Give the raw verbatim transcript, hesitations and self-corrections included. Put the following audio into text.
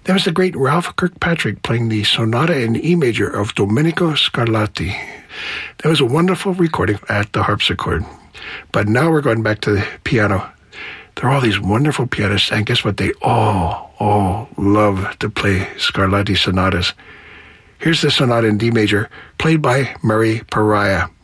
That was the great Ralph Kirkpatrick playing the Sonata in E major of Domenico Scarlatti. That was a wonderful recording at the harpsichord. But now we're going back to the piano. There are all these wonderful pianists, and guess what? They all, all love to play Scarlatti sonatas. Here's the sonata in D major, played by Murray Pariah.